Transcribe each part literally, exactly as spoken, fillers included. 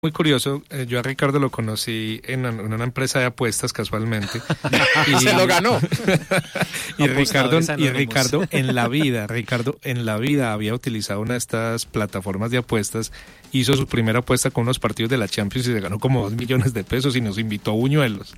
Muy curioso, eh, yo a Ricardo lo conocí en, en una empresa de apuestas casualmente. Y se lo ganó. y Ricardo, y Ricardo en la vida, Ricardo en la vida había utilizado una de estas plataformas de apuestas, hizo su primera apuesta con unos partidos de la Champions y se ganó como dos millones de pesos y nos invitó a buñuelos.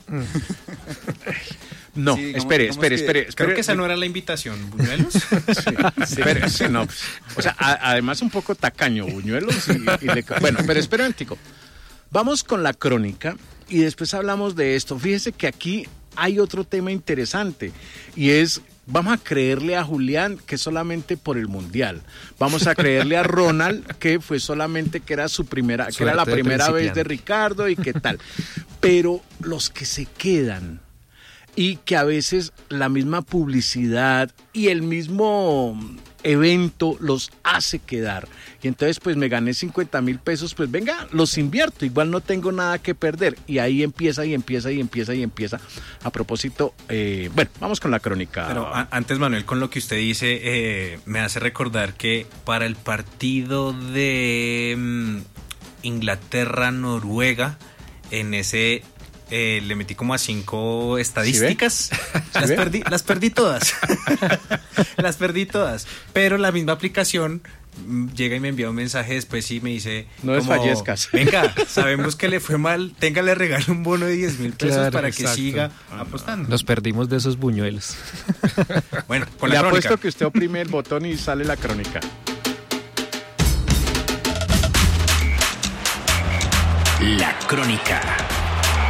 No, sí, ¿cómo, espere, cómo espere, es que... espere, Creo espere. que esa no era la invitación, ¿buñuelos? Sí, sí. Espere, sí, no. O sea, a, además un poco tacaño, buñuelos y, y le... Bueno, pero espere un tico. Vamos con la crónica y después hablamos de esto. Fíjese que aquí hay otro tema interesante y es... Vamos a creerle a Julián que solamente por el Mundial. Vamos a creerle a Ronald que fue solamente que era su primera, Suerte que era la primera vez de Ricardo y qué tal. Pero los que se quedan y que a veces la misma publicidad y el mismo evento los hace quedar. Y entonces pues me gané cincuenta mil pesos, pues venga, los invierto, igual no tengo nada que perder. Y ahí empieza y empieza y empieza y empieza. A propósito, eh, bueno, vamos con la crónica. Pero a, antes, Manuel, con lo que usted dice, eh, me hace recordar que para el partido de um, Inglaterra-Noruega, en ese... Eh, le metí como a cinco estadísticas. ¿Sí las, perdí, las perdí todas. Las perdí todas. Pero la misma aplicación llega y me envía un mensaje después y me dice... No desfallezcas. Venga, sabemos que le fue mal, téngale regalo un bono de diez mil pesos claro, para exacto. que siga apostando. Nos perdimos de esos buñuelos. Bueno, con la le crónica. apuesto que usted oprime el botón y sale la crónica. La crónica.